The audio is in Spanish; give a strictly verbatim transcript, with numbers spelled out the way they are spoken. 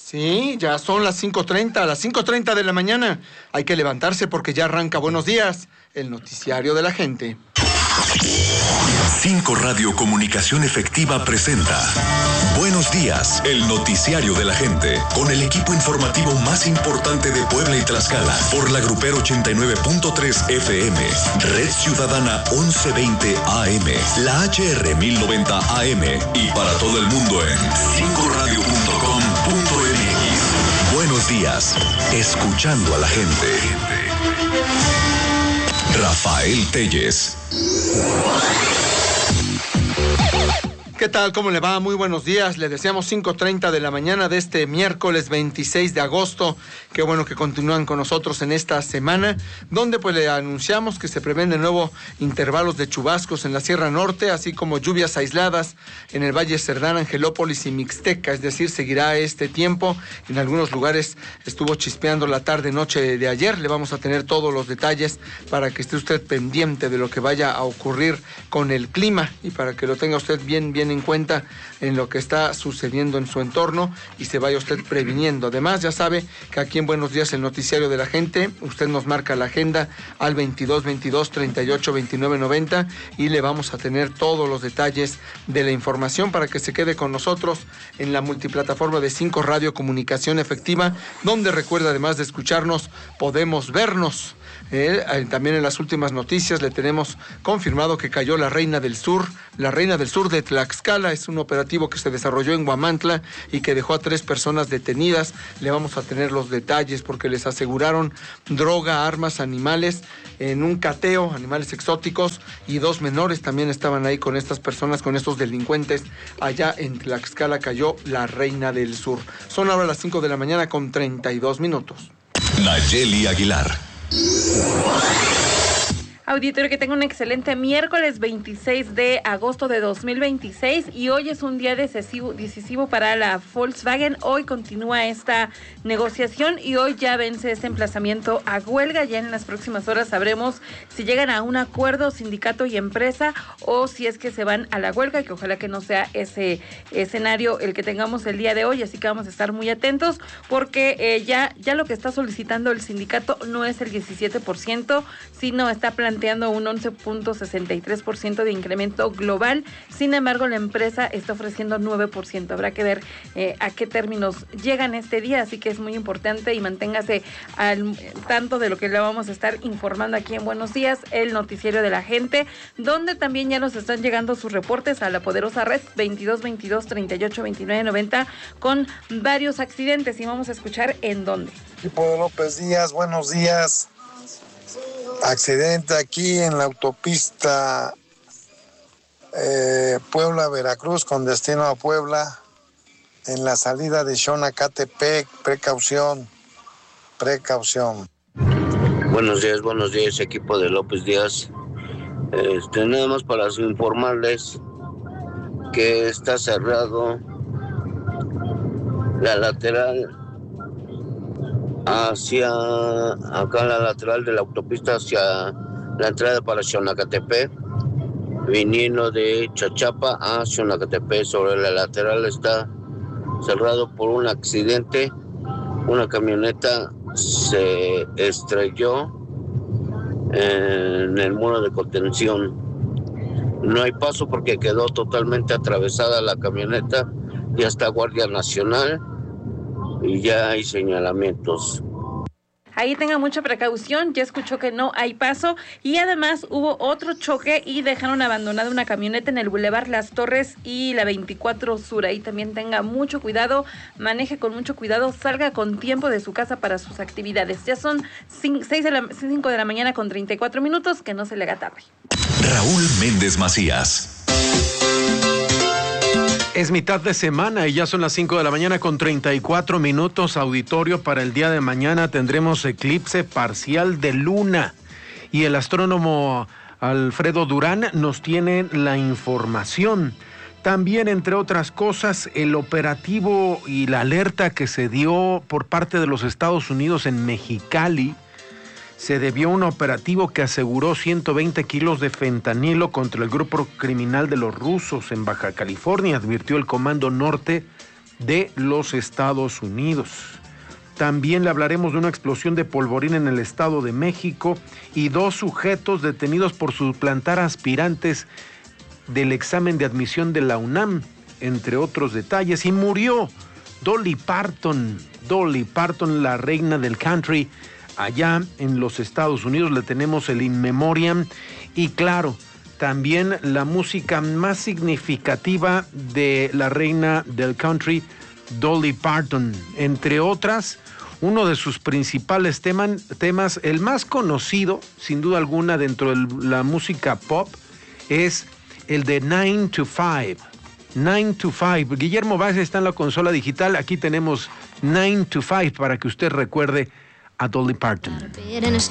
Sí, ya son las cinco treinta, las cinco treinta de la mañana. Hay que levantarse porque ya arranca Buenos Días, el noticiario de la gente. cinco Radio Comunicación Efectiva presenta Buenos Días, el noticiario de la gente, con el equipo informativo más importante de Puebla y Tlaxcala, por la Grupero ochenta y nueve punto tres F M, Red Ciudadana once veinte A M, la H R mil noventa A M y para todo el mundo en cinco radio punto com punto m x. Buenos Días, escuchando a la gente. Rafael Telles. ¿Qué tal? ¿Cómo le va? Muy buenos días. Le deseamos cinco treinta de la mañana de este miércoles veintiséis de agosto. Qué bueno que continúan con nosotros en esta semana, donde pues le anunciamos que se prevén de nuevo intervalos de chubascos en la Sierra Norte, así como lluvias aisladas en el Valle Cerdán, Angelópolis y Mixteca. Es decir, seguirá este tiempo. En algunos lugares estuvo chispeando la tarde-noche de ayer. Le vamos a tener todos los detalles para que esté usted pendiente de lo que vaya a ocurrir con el clima y para que lo tenga usted bien, bien en cuenta en lo que está sucediendo en su entorno y se vaya usted previniendo. Además, ya sabe que aquí en Buenos Días, el noticiario de la gente, usted nos marca la agenda al veintidós veintidós treinta y ocho veintinueve noventa y le vamos a tener todos los detalles de la información para que se quede con nosotros en la multiplataforma de cinco Radio Comunicación Efectiva, donde recuerda, además de escucharnos, podemos vernos. Eh, también en las últimas noticias le tenemos confirmado que cayó la Reina del Sur, la Reina del Sur de Tlaxcala. Es un operativo que se desarrolló en Huamantla y que dejó a tres personas detenidas. Le vamos a tener los detalles porque les aseguraron droga, armas, animales en un cateo, animales exóticos, y dos menores también estaban ahí con estas personas, con estos delincuentes. Allá en Tlaxcala cayó la Reina del Sur. Son ahora las cinco de la mañana con treinta y dos minutos. Nayeli Aguilar. Auditorio, que tenga un excelente miércoles veintiséis de agosto de dos mil veintiséis y hoy es un día decisivo, decisivo para la Volkswagen. Hoy continúa esta negociación y hoy ya vence este emplazamiento a huelga. Ya en las próximas horas sabremos si llegan a un acuerdo sindicato y empresa o si es que se van a la huelga, que ojalá que no sea ese escenario el que tengamos el día de hoy, así que vamos a estar muy atentos porque eh, ya, ya lo que está solicitando el sindicato no es el diecisiete por ciento, sino está planteando un once punto sesenta y tres por ciento de incremento global. Sin embargo, la empresa está ofreciendo nueve por ciento. Habrá que ver eh, a qué términos llegan este día, así que es muy importante y manténgase al tanto de lo que le vamos a estar informando aquí en Buenos Días, el noticiero de la gente, donde también ya nos están llegando sus reportes a la poderosa red veintidós veintidós treinta y ocho veintinueve noventa con varios accidentes y vamos a escuchar en dónde. Equipo de López Díaz, buenos días. Accidente aquí en la autopista eh, Puebla-Veracruz con destino a Puebla, en la salida de Xonacatepec. Precaución, precaución. Buenos días, buenos días, equipo de López Díaz. Este, nada más para informarles que está cerrado la lateral hacia acá, la lateral de la autopista hacia la entrada para Xonacatepec, viniendo de Chachapa a Xonacatepec. Sobre la lateral está cerrado por un accidente. Una camioneta se estrelló en el muro de contención. No hay paso porque quedó totalmente atravesada la camioneta. Ya está Guardia Nacional y ya hay señalamientos. Ahí tenga mucha precaución, ya escuchó que no hay paso y además hubo otro choque y dejaron abandonada una camioneta en el Boulevard Las Torres y la veinticuatro Sur. Ahí también tenga mucho cuidado, maneje con mucho cuidado, salga con tiempo de su casa para sus actividades. Ya son seis de la, cinco de la mañana con treinta y cuatro minutos, que no se le haga tarde. Raúl Méndez Macías. Es mitad de semana y ya son las cinco de la mañana con treinta y cuatro minutos. Auditorio, para el día de mañana tendremos eclipse parcial de luna y el astrónomo Alfredo Durán nos tiene la información. También, entre otras cosas, el operativo y la alerta que se dio por parte de los Estados Unidos en Mexicali. Se debió a un operativo que aseguró ciento veinte kilos de fentanilo contra el grupo criminal de los rusos en Baja California, advirtió el Comando Norte de los Estados Unidos. También le hablaremos de una explosión de polvorín en el Estado de México y dos sujetos detenidos por suplantar aspirantes del examen de admisión de la UNAM, entre otros detalles. Y murió Dolly Parton, Dolly Parton, la reina del country, allá en los Estados Unidos. Le tenemos el in memoriam y claro, también la música más significativa de la reina del country, Dolly Parton, entre otras. Uno de sus principales teman, temas, el más conocido, sin duda alguna, dentro de la música pop, es el de nine to five. nine to five. Guillermo Vázquez está en la consola digital. Aquí tenemos nine to five para que usted recuerde a Dolly Parton.